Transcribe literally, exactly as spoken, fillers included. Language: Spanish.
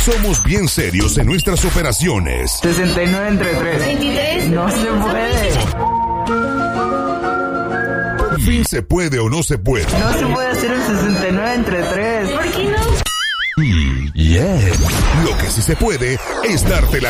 Somos bien serios en nuestras operaciones. sesenta y nueve entre tres. veintitrés. No se puede. Por fin se puede o no se puede. No se puede hacer un sesenta y nueve entre tres. ¿Por qué no? Mm, yeah. Lo que sí se puede es darte la